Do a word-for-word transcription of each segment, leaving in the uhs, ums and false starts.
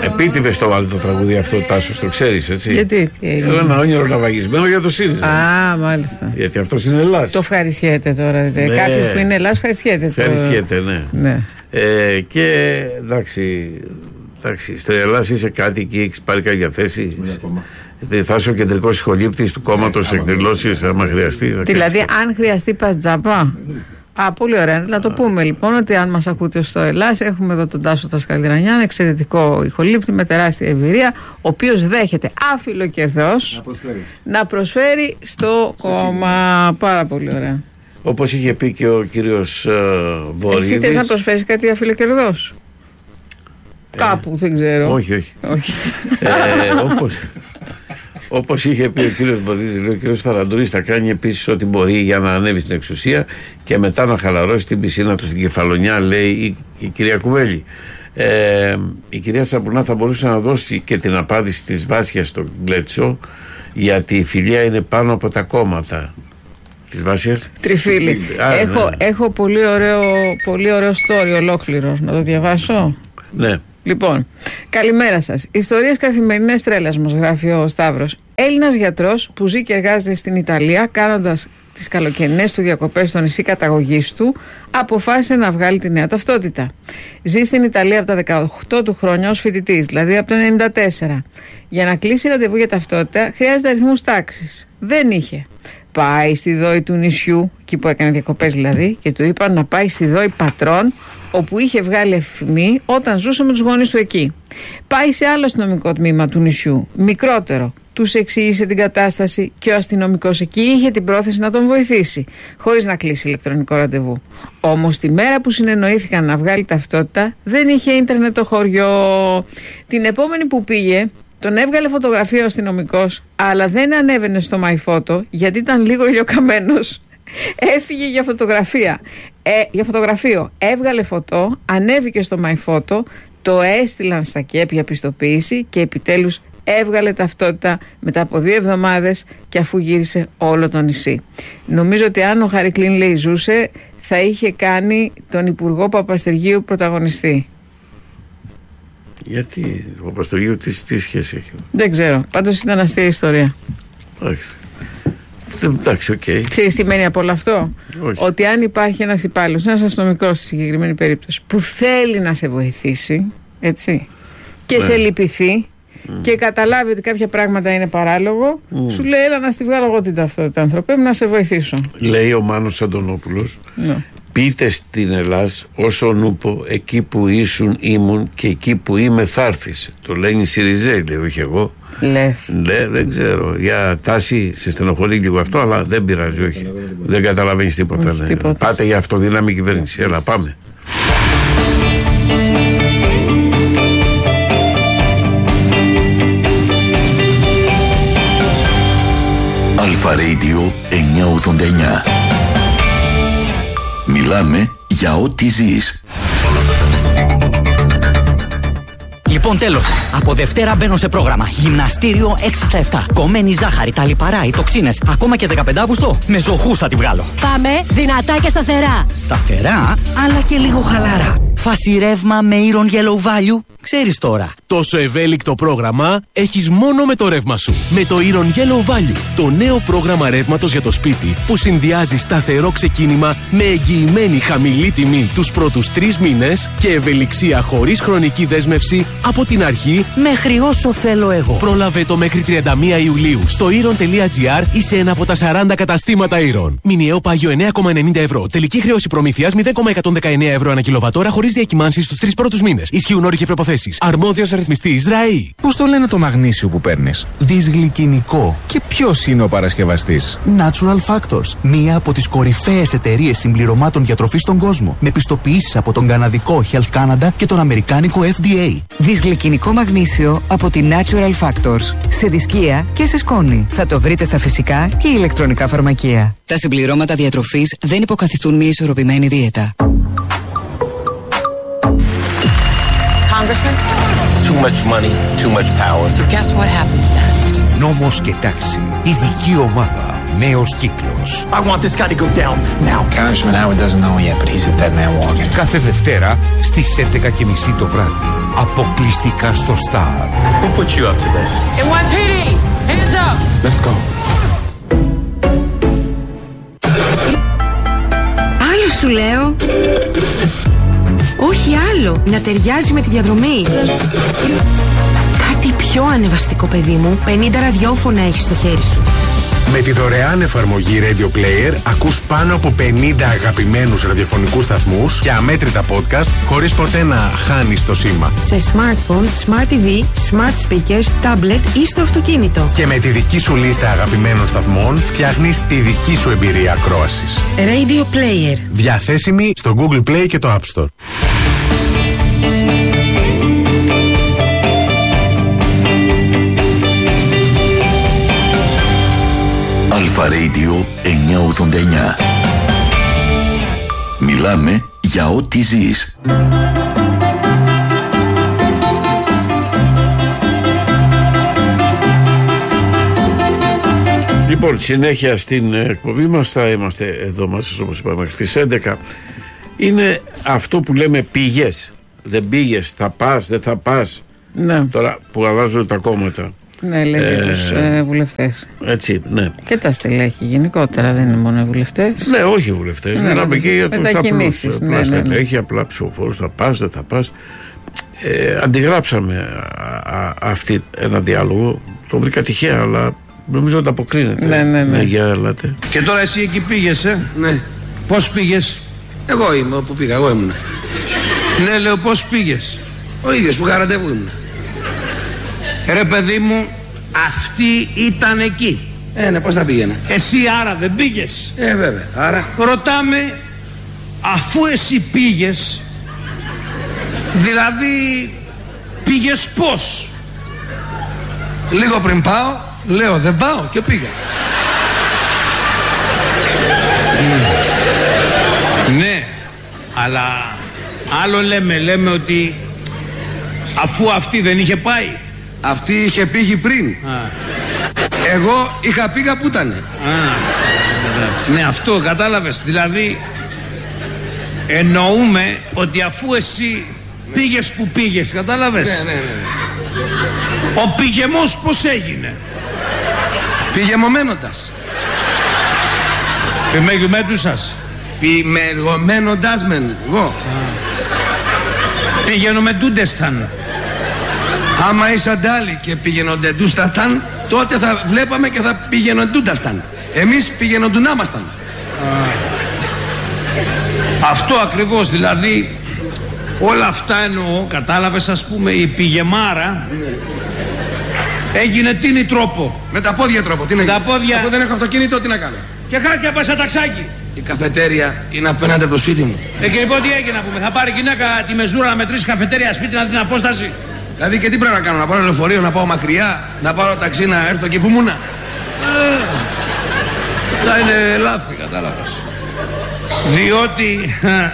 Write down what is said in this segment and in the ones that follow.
Επίτηδες το βάλει το τραγούδι αυτό, Τάσος, το ξέρεις, έτσι. Γιατί? Ένα όνειρο ναυαγισμένο για το ΣΥΡΙΖΑ. Α, μάλιστα. Γιατί αυτός είναι Ελλάς. Το ευχαριστιέται τώρα. Ναι. Κάποιος που είναι Ελλάς ευχαριστιέται. Ευχαριστιέται, το... ναι. ναι. Ε, και εντάξει, εντάξει, στην Ελλάδα είσαι κάτι και έχεις πάρει κάποια θέση. Θα είσαι ο κεντρικός συγχολήπτης του κόμματος εκδηλώσεις, άμα χρειαστεί. Δηλαδή, αν χρειαστεί, πας τζάμπα. Α, πολύ ωραία. Να το πούμε λοιπόν ότι αν μας ακούτε στο Ελλάς, έχουμε εδώ τον Τάσο Τασκαλδρανιάν, εξαιρετικό ηχολήπτη με τεράστια εμπειρία, ο οποίος δέχεται άφιλοκερδός να προσφέρει. να προσφέρει στο κόμμα. Πάρα πολύ ωραία. Όπως είχε πει και ο κύριος uh, Βορύδης. Εσύ θες να προσφέρεις κάτι άφιλοκερδός? Ε, Κάπου, δεν ξέρω. Όχι, όχι. όχι. ε, όπως, όπως είχε πει ο κύριος Βορύδης, λέει, ο κύριος Φαραντούρης θα κάνει επίσης ό,τι μπορεί για να ανέβει στην εξουσία και μετά να χαλαρώσει την πισίνα του στην Κεφαλονιά, λέει η, η κυρία Κουβέλη. Ε, η κυρία Σαπουνά θα μπορούσε να δώσει και την απάντηση της Βάσιας στον Γκλέτσο, γιατί η φιλία είναι πάνω από τα κόμματα. Της Βάσιας. Τριφύλι. Α, έχω, ναι. έχω πολύ ωραίο, πολύ ωραίο story ολόκληρο. Να το διαβάσω. Ναι. Λοιπόν, καλημέρα σας. Ιστορίες καθημερινές τρέλας μας, γράφει ο Σταύρος. Έλληνας γιατρός που ζει και εργάζεται στην Ιταλία, κάνοντας τις καλοκαιρινές του διακοπές στο νησί καταγωγής του, αποφάσισε να βγάλει τη νέα ταυτότητα. Ζει στην Ιταλία από τα δεκαοκτώ του χρόνια ως φοιτητής, δηλαδή από το ενενήντα τέσσερα. Για να κλείσει ραντεβού για ταυτότητα χρειάζεται αριθμούς τάξης. Δεν είχε. Πάει στη Δόη του νησιού, εκεί που έκανε διακοπές δηλαδή, και του είπαν να πάει στη Δόη Πατρών, όπου είχε βγάλει εφημή όταν ζούσε με τους γονείς του εκεί. Πάει σε άλλο αστυνομικό τμήμα του νησιού, μικρότερο. Τους εξήγησε την κατάσταση και ο αστυνομικός εκεί είχε την πρόθεση να τον βοηθήσει, χωρίς να κλείσει ηλεκτρονικό ραντεβού. Όμως τη μέρα που συνεννοήθηκαν να βγάλει ταυτότητα, δεν είχε ίντερνετ το χωριό. Την επόμενη που πήγε, τον έβγαλε φωτογραφία ο αστυνομικός, αλλά δεν ανέβαινε στο MyPhoto γιατί ήταν λίγο ηλιοκαμένος. Έφυγε για φωτογραφία. Ε, για φωτογραφείο. Έβγαλε φωτό, ανέβηκε στο MyPhoto, το έστειλαν στα ΚΕΠ για πιστοποίηση και επιτέλους έβγαλε ταυτότητα μετά από δύο εβδομάδες και αφού γύρισε όλο το νησί. Νομίζω ότι αν ο Χαρικλίν, λέει, ζούσε, θα είχε κάνει τον Υπουργό Παπαστεργίου πρωταγωνιστή. Γιατί ο Παπαστεργίου τι, τι σχέση έχει? Δεν ξέρω. Πάντως ήταν αστεία ιστορία. Εντάξει. Εντάξει, οκ. Okay. Ξέρεις τι μένει από όλο αυτό? Όχι. Ότι αν υπάρχει ένας υπάλληλος, ένας αστυνομικός στη συγκεκριμένη περίπτωση, που θέλει να σε βοηθήσει, έτσι, και ναι. σε λυπηθεί mm. και καταλάβει ότι κάποια πράγματα είναι παράλογο, mm. σου λέει, έλα να στη βγάλω εγώ την ταυτότητα, άνθρωπε μου, να σε βοηθήσω. Λέει ο Μάνος Αντωνόπουλος, ναι. πείτε στην Ελλάς όσο νούπο, εκεί που ήσουν ήμουν και εκεί που είμαι θα έρθεις. Το λένε οι Σιριζέοι, λέει, όχι εγώ. Λες. Ναι, δεν ξέρω. Για Τάση, σε στενοχωρεί λίγο αυτό, αλλά δεν πειράζει, όχι. Δεν καταλαβαίνεις τίποτα, ναι. τίποτα. Πάτε για αυτοδύναμη κυβέρνηση. Έλα, πάμε. Αλφα Radio εννιακόσια ογδόντα εννιά. Μιλάμε για ό,τι ζεις. Λοιπόν, τέλος. Από Δευτέρα μπαίνω σε πρόγραμμα. Γυμναστήριο έξι στα επτά. Κομμένη ζάχαρη, τα λιπαρά, οι τοξίνες. Ακόμα και δεκαπέντε Αυγούστου. Με ζωχούς θα τη βγάλω. Πάμε δυνατά και σταθερά. Σταθερά, αλλά και λίγο χαλαρά. Φάση ρεύμα με Iron Yellow Value. Ξέρεις τώρα. Τόσο ευέλικτο πρόγραμμα έχεις μόνο με το ρεύμα σου. Με το Iron Yellow Value. Το νέο πρόγραμμα ρεύματος για το σπίτι που συνδυάζει σταθερό ξεκίνημα με εγγυημένη χαμηλή τιμή τους πρώτους τρεις μήνες και ευελιξία χωρίς χρονική δέσμευση από την αρχή μέχρι όσο θέλω εγώ. Πρόλαβε το μέχρι τριάντα μία Ιουλίου στο iron τελεία gr ή σε ένα από τα σαράντα καταστήματα Iron. Μηνιαίο πάγιο εννέα κόμμα ενενήντα ευρώ. Τελική χρέωση προμήθειας μηδέν κόμμα εκατόν δεκαεννέα ευρώ ανά κιλοβατόρα χωρίς διακυμάνσεις στους τρεις πρώτους μήνες. Ισχύουν όροι και προϋποθέσεις. Αρμόδιος ρυθμιστής ΡΑΗ. Πώς το λένε το μαγνήσιο που παίρνεις? Δυσγλυκινικό. Και ποιος είναι ο παρασκευαστής? Natural Factors. Μία από τις κορυφαίες εταιρείες συμπληρωμάτων διατροφής στον κόσμο. Με πιστοποιήσεις από τον καναδικό Health Canada και τον αμερικάνικο F D A. Δυσγλυκινικό μαγνήσιο από τη Natural Factors. Σε δισκία και σε σκόνη. Θα το βρείτε στα φυσικά και ηλεκτρονικά φαρμακεία. Τα συμπληρώματα διατροφής δεν υποκαθιστούν μια ισορροπημένη δίαιτα. Congressman? Too much money, too much power. So guess what happens next? Νόμος και τάξη. Ειδική ομάδα. νέος κύκλος. I want this guy to go down now. Congressman Howard doesn't know yet, but he's a dead man walking. Κάθε Δευτέρα στις έντεκα και μισή το βράδυ. Αποκλειστικά στο Star. Who put you up to this? N Y P D, hands up. Let's go. Άλλο σου λέω. Όχι άλλο. Να ταιριάζει με τη διαδρομή. Κάτι πιο ανεβαστικό, παιδί μου. πενήντα ραδιόφωνα έχεις στο χέρι σου. Με τη δωρεάν εφαρμογή Radio Player ακούς πάνω από πενήντα αγαπημένους ραδιοφωνικούς σταθμούς και αμέτρητα podcast χωρίς ποτέ να χάνεις το σήμα. Σε smartphone, smart τι βι, smart speakers, tablet ή στο αυτοκίνητο. Και με τη δική σου λίστα αγαπημένων σταθμών φτιάχνεις τη δική σου εμπειρία ακρόασης. Radio Player. Διαθέσιμη στο Google Play και το App Store. Αλφα Radio εννιακόσια ογδόντα εννιά. Μιλάμε για ό,τι ζεις. Λοιπόν, συνέχεια στην εκπομπή μας, θα είμαστε εδώ μαζί όπως είπαμε μέχρι τις έντεκα. Είναι αυτό που λέμε πήγες, δεν πήγες, θα πας, δεν θα πας. Ναι. Τώρα που αλλάζουν τα κόμματα. Ναι, λέει για τους ε, βουλευτές. Έτσι, ναι. Και τα στελέχη γενικότερα, δεν είναι μόνο οι βουλευτές. Ναι, όχι οι βουλευτές. Ναι, μιλάμε και για τους απλούς. Ναι, απλά ναι, ναι. στελέχη, απλά ψηφοφόρους, θα πας, δεν θα πας. Ε, αντιγράψαμε α, α, αυτή ένα διάλογο. Το βρήκα τυχαία, αλλά νομίζω ότι αποκρίνεται. Ναι, ναι, ναι. Ναι, για έλατε. Και τώρα εσύ εκεί πήγες, ε? Ναι. Πώς πήγες? Εγώ είμαι όπου πήγα, εγώ ήμουν. Ναι, λέω πώς πήγες? Ο ίδιος που είχα ραντεβού ήμουν. Ρε παιδί μου, αυτή ήταν εκεί. Ε, ναι, πώς θα πήγαινε? Εσύ άρα δεν πήγες? Ε, βέβαια, άρα. Ρωτάμε, αφού εσύ πήγες, δηλαδή πήγες πώς? Λίγο πριν πάω, λέω δεν πάω και πήγα. Ναι, αλλά άλλο λέμε, λέμε ότι αφού αυτή δεν είχε πάει. Αυτή είχε πήγει πριν. Α. Εγώ είχα πήγα που ήτανε. Ναι, αυτό κατάλαβες. Δηλαδή εννοούμε ότι αφού εσύ πήγες που πήγες, κατάλαβες. Ναι, ναι, ναι. Ο πηγεμός πώς έγινε? Πηγεμωμένοντας. Πηγεμέντουσας. Πηγεμωμένοντας μεν, εγώ. Πηγαινομεντούντεσταν. Άμα ήσαν άλλοι και πηγαινοντεντούσταταν, τότε θα βλέπαμε και θα πηγαινοντούντασταν. Εμείς πηγαινοντουνάμασταν. Αυτό ακριβώς, δηλαδή όλα αυτά εννοώ, κατάλαβες, ας πούμε η πηγεμάρα έγινε τίνη τρόπο. Με τα πόδια τρόπο, τι να γίνει? Τα πόδια. Αφού δεν έχω αυτοκίνητο, τι να κάνω? Και χάρτια πάσα ταξάκι. Η καφετέρια είναι απέναντι από το σπίτι μου. Ε, και λοιπόν τι έγινε να πούμε? Θα πάρει γυναίκα τη μεζούρα να μετρήσει καφετέρια σπίτι, να δει την απόσταση. Δηλαδή και τι πρέπει να κάνω? Να πάρω λεωφορείο, να πάω μακριά, να πάρω ταξί, να έρθω εκεί που ήμουνα? Ε, θα είναι λάθη, κατάλαβες. Διότι ε,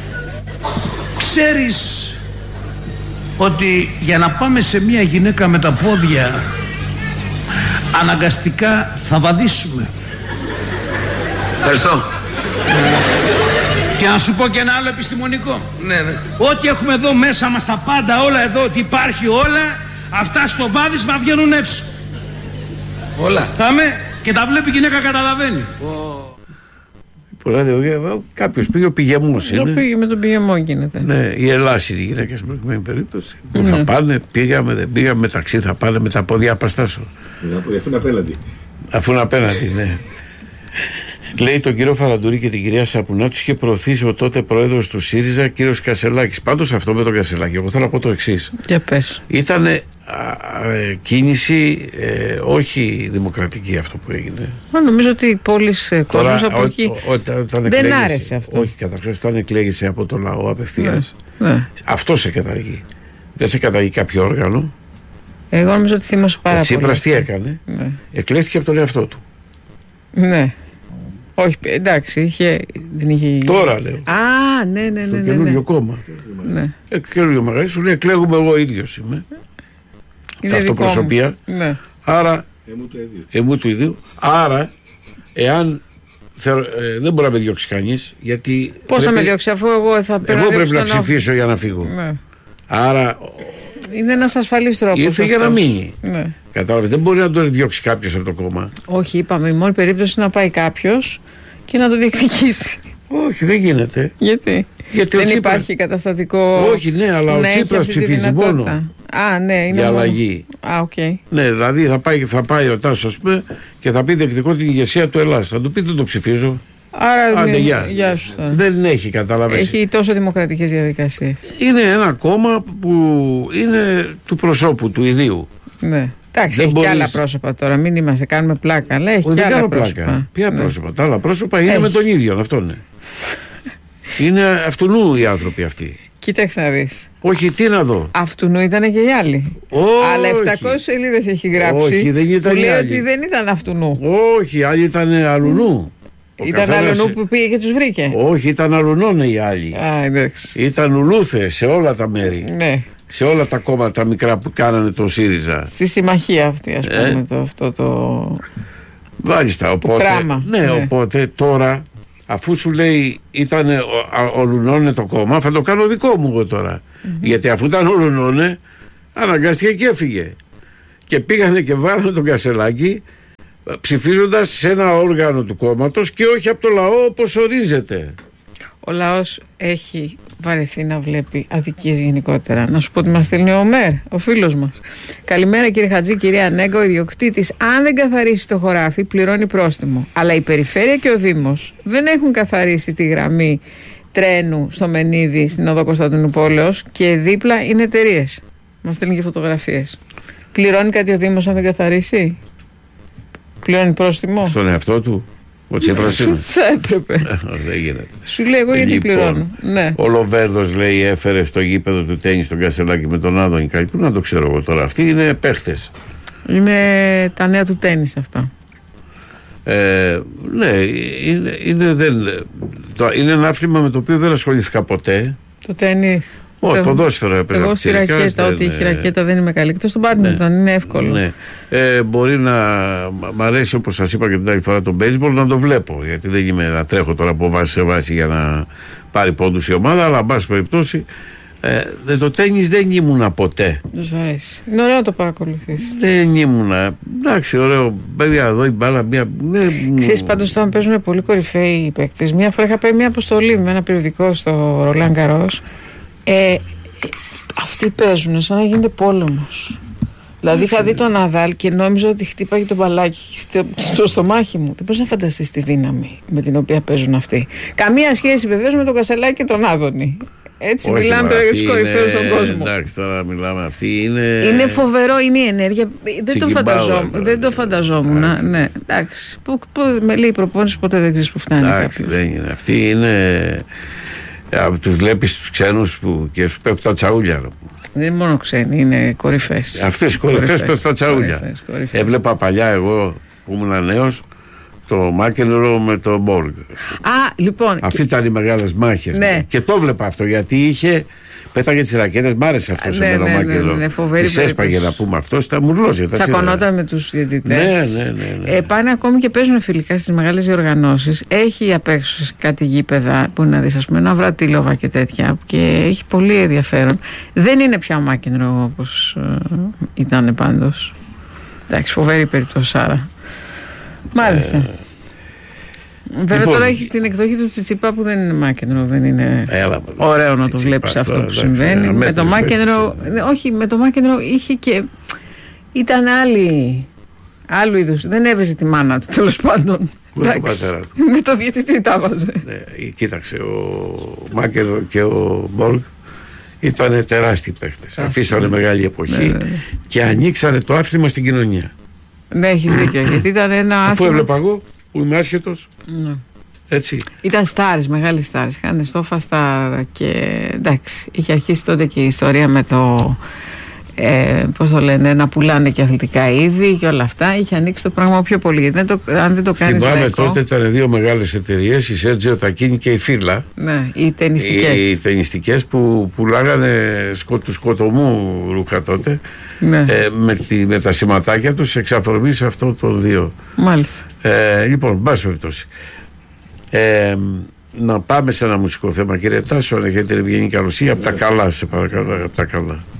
ξέρεις ότι για να πάμε σε μια γυναίκα με τα πόδια αναγκαστικά θα βαδίσουμε. Ευχαριστώ. Και να σου πω και ένα άλλο επιστημονικό. Ναι, ναι. Ό,τι έχουμε εδώ μέσα μας, τα πάντα, όλα εδώ, ότι υπάρχει όλα, αυτά στο βάδισμα βγαίνουν έξω. Όλα. Πάμε και τα βλέπει η γυναίκα, καταλαβαίνει. Κάποιος πήγε, ο πηγεμός είναι. Πήγε με τον πηγεμό γίνεται. Ναι, η ελάσσιτη γυναίκα στην προηγούμενη περίπτωση. Που Ναι. θα πάνε, πήγαμε, δεν πήγαμε, μεταξύ θα πάνε με τα πόδια απαστάσεων. Αφού είναι απέναντι. Αφού είναι απέναντι, ναι. Λέει τον κύριο Φαραντούρη και την κυρία Σαπουνά, τους είχε προωθήσει ο τότε πρόεδρος του ΣΥΡΙΖΑ, κύριος Κασελάκης. Πάντως αυτό με τον Κασελάκη, εγώ θέλω να πω το εξής. Και πες. Ήτανε α, α, κίνηση ε, όχι δημοκρατική αυτό που έγινε. Μα νομίζω ότι οι πόλεις ε, κόσμος από ο, εκεί ο, ο, όταν δεν εκλέγεσαι, άρεσε αυτό. Όχι, καταρχάς όταν εκλέγεσαι από το λαό απευθείας, Ναι, ναι. αυτό σε καταργεί. Δεν σε καταργεί κάποιο όργανο. Εγώ νομίζω ότι θύμωσε πάρα Ο πολύ. Τσίπρας τι έκανε? Ναι. Εκλέχθηκε από τον εαυτό του. Ναι. Όχι, εντάξει, είχε, δεν είχε... Τώρα λέω. Α, ναι, ναι, ναι. Στο ναι, καινούριο ναι. κόμμα. Ναι. Ε, καινούριο μαγαζί σου λέει εκλέγουμε εγώ ίδιος είμαι. Είναι Ταυτοπροσωπία. Ναι. Άρα, Εμού του ίδιου. εμού του ιδίου. Άρα, εάν θε, ε, δεν μπορεί να με διώξει κανείς, γιατί. Πώς θα με διώξει, αφού εγώ θα πρέπει, εγώ πρέπει να ψηφίσω για να φύγω. Ναι. Άρα. Είναι ένας ασφαλής τρόπος. Ήρθε για να μείνει. Ναι. Κατάλαβες, δεν μπορεί να τον διώξει κάποιος από το κόμμα. Όχι, είπαμε, η μόνη περίπτωση είναι να πάει κάποιος και να το διεκδικήσει. Όχι, δεν γίνεται. Γιατί, Γιατί δεν Τσίπρας... υπάρχει καταστατικό. Όχι, ναι, αλλά ο Τσίπρας ψηφίζει μόνο. Α, ναι, είναι για μόνο. αλλαγή. Α, okay. Ναι, δηλαδή θα πάει, θα πάει ο Τάσος, ας πούμε, και θα πει διεκδικώ την ηγεσία του Ελλάς. Θα του πει δεν το ψηφίζω. Άρα Άντε, ναι, γεια. γεια σου. Δεν έχει, καταλάβεις. Έχει τόσο δημοκρατικές διαδικασίες. Είναι ένα κόμμα που είναι του προσώπου, του ιδίου. Ναι. Εντάξει, δεν έχει μπορείς... και άλλα πρόσωπα τώρα. Μην είμαστε, κάνουμε πλάκα. Αλλά έχει Ο, και δεν άλλα πλάκα. πρόσωπα. Ποια ναι. πρόσωπα. Τα άλλα πρόσωπα είναι έχει. με τον ίδιο. Αυτό είναι. Είναι αυτού νου οι άνθρωποι αυτοί. Κοίταξε να δεις. Όχι, τι να δω. Αυτού νου ήταν και οι άλλοι. Όχι. Αλλά επτακόσιες σελίδες έχει γράψει. Όχι, δεν ήταν που λέει άλλοι. ότι δεν ήταν αυτού νου. Όχι, άλλοι ήταν αλλουνού. Ο ήταν καθένας... αλλουνού που πήγε και τους βρήκε. Όχι, ήταν αλλουνών οι άλλοι. Α, εντάξει. Ήταν ουλούθε σε όλα τα μέρη. Ναι. Σε όλα τα κόμματα μικρά που κάνανε τον ΣΥΡΙΖΑ. Στη συμμαχία αυτή, ας πούμε, ε? το, αυτό το. Μάλιστα, οπότε. Κράμα. Ναι, ναι, οπότε τώρα, αφού σου λέει ήταν ολουνώνε το κόμμα, θα το κάνω δικό μου εγώ τώρα. Mm-hmm. Γιατί αφού ήταν ολουνώνε, αναγκάστηκε και έφυγε. Και πήγανε και βάλανε τον Κασελάκη, ψηφίζοντας σε ένα όργανο του κόμματος και όχι από το λαό όπως ορίζεται. Ο λαός έχει βαρεθεί να βλέπει αδικίες γενικότερα. Να σου πω ότι μας στέλνει ο Ομέρ, ο φίλος μας. Καλημέρα κύριε Χατζή, κυρία Νέγκο. Ο ιδιοκτήτης, αν δεν καθαρίσει το χωράφι, πληρώνει πρόστιμο. Αλλά η περιφέρεια και ο Δήμος δεν έχουν καθαρίσει τη γραμμή τρένου στο Μενίδη, στην οδό Κωνσταντινούπολεως, και δίπλα είναι εταιρείες. Μας στέλνει και φωτογραφίες. Πληρώνει κάτι ο Δήμος αν δεν καθαρίσει? Πληρώνει πρόστιμο? Στον εαυτό του. Ο Τσίπρας είναι. Θα έπρεπε. Δεν γίνεται. Σου λέει εγώ γιατί λοιπόν, πληρώνω. Ναι. Ο Λοβέρδος λέει έφερε στο γήπεδο του τένις τον Κασελάκη με τον Άδωνη. Κάτι που να το ξέρω εγώ τώρα. Αυτοί είναι παίχτες. Είναι τα νέα του τένις αυτά. Ε, ναι, είναι, είναι, δεν, το, είναι ένα άθλημα με το οποίο δεν ασχολήθηκα ποτέ. Το τένις. Όχι, το... ποδόσφαιρο έπαιρνα. Εγώ στη ρακέτα, ό,τι έχει ρακέτα δεν είμαι καλή. Εκτός στον μπάντμιντον, ναι. Είναι εύκολο. Ναι. Ε, μπορεί να μ' αρέσει, όπως σας είπα και την άλλη φορά, το baseball, να το βλέπω. Γιατί δεν είμαι να τρέχω τώρα από βάση σε βάση για να πάρει πόντους η ομάδα, αλλά εν πάση περιπτώσει. Ε, το τένις δεν ήμουνα ποτέ. Δεν σου αρέσει. Είναι ωραίο να το παρακολουθείς. Δεν ήμουνα. Εντάξει, ωραίο. Παιδιά, εδώ η μπάλα. Μια... Ξέρεις, πάντως όταν παίζουν πολύ κορυφαίοι οι παίκτες. Μια φορά είχα πάει μια αποστολή με ένα περιοδικό στο Ρολάν Γκαρός. Ε, αυτοί παίζουν σαν να γίνεται πόλεμος. Δηλαδή είχα δει τον Ναδάλ και νόμιζα ότι χτύπαγε το μπαλάκι στο, στο στομάχι μου. Δεν μπορείς να φανταστείς τη δύναμη με την οποία παίζουν αυτοί. Καμία σχέση βεβαίως με τον Κασελάκη και τον Άδωνη. Έτσι. Όχι, μιλάμε τώρα για τους κορυφαίους στον κόσμο. Εντάξει, τώρα μιλάμε. Αυτή είναι. Είναι φοβερό, είναι η ενέργεια. Δεν το φανταζόμουν. Δεν το φανταζόμουν. Ναι, ναι, εντάξει. Που, που, με λέει η προπόνηση, ποτέ δεν ξέρεις που φτάνει. Εντάξει, δεν είναι. Αυτή είναι. Τους βλέπεις τους ξένους που και σου πέφτουν τα τσαούλια. Δεν είναι μόνο ξένοι, είναι κορυφές. Αυτές οι κορυφές πέφτουν τα τσαούλια. Έβλεπα παλιά εγώ που ήμουν νέος το Μάκενρο με το Μπόργκ. Α, λοιπόν. Αυτοί ήταν οι μεγάλες μάχες. Ναι. Και το βλέπα αυτό γιατί είχε. Πέταγε τις ρακέτες, μ' άρεσε αυτό σε μένα ο Μάκενρο. Τις έσπαγε να πούμε αυτό, ήταν μουρλός. Τσακωνόταν με τους διαιτητές. Ναι, ναι, ναι, ναι. Ε, πάνε ακόμη και παίζουν φιλικά στις μεγάλες διοργανώσεις. Έχει απ' έξω κάτι γήπεδα που να δεις, ας πούμε, ένα Βρατήλοβα και τέτοια. Και έχει πολύ ενδιαφέρον. Δεν είναι πια ο Μάκενρο όπως ε, ήταν πάντως. Εντάξει, φοβερή περίπτωση άρα. Μάλιστα. Ε, Βέβαια λοιπόν, τώρα έχει την εκδοχή του Τσιτσιπά που δεν είναι Μάκενρο, δεν είναι έλα, ωραίο να το βλέπεις αυτό τώρα, που συμβαίνει. Εντάξει, με το Μάκενρο, όχι, με το Μάκενρο είχε και ήταν άλλη, άλλου είδους, δεν έβαιζε τη μάνα του τέλος πάντων. Με τον πατέρα του. Με το διαιτητή τα βάζε. Ναι, κοίταξε, ο Μάκενρο και ο Μπόργκ ήταν τεράστιοι παίχτες. Αφήσανε μεγάλη εποχή, ναι, ναι, ναι. Και ανοίξανε το άθλημα στην κοινωνία. Ναι, έχεις δίκιο, γιατί ήταν ένα άθλημα. Αφού έβλεπα εγώ που είμαι άσχετος. Ναι. Έτσι. Ήταν στάρες, μεγάλοι στάρες. Είχαν στόφα στάρα και εντάξει, είχε αρχίσει τότε και η ιστορία με το ε, πώς το λένε, να πουλάνε και αθλητικά είδη και όλα αυτά. Είχε ανοίξει το πράγμα πιο πολύ. Γιατί δεν το, αν δεν το κάνεις θυμάμαι λαϊκό, τότε ήταν δύο μεγάλες εταιρείες, η Σέρτζιο Τακίνη και η Φίρλα. Ναι, οι ταινιστικές. Οι, οι ταινιστικές που πουλάγανε σκο, του σκοτωμού ρούχα τότε. Ναι. Ε, με, τη, με τα σηματάκια τους εξαφορμής αυτών των δύο. Μάλιστα. Ε, λοιπόν, μπας περιπτώσει. Ε, να πάμε σε ένα μουσικό θέμα, κύριε Τάσο, αν έχετε ευγενή καλοσύνη, από τα καλά, σε παρακαλώ, από τα καλά.